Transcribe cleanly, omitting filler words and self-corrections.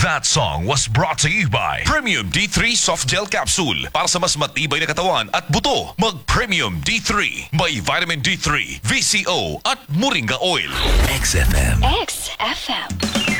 That song was brought to you by Premium D3 Soft Gel Capsule. Para sa mas matibay na katawan at buto, mag Premium D3. May vitamin D3, VCO at Moringa Oil. XFM. XFM.